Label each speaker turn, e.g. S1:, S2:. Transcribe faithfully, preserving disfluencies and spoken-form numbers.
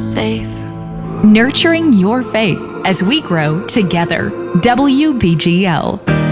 S1: safe.
S2: Nurturing your faith as we grow together. W B G L.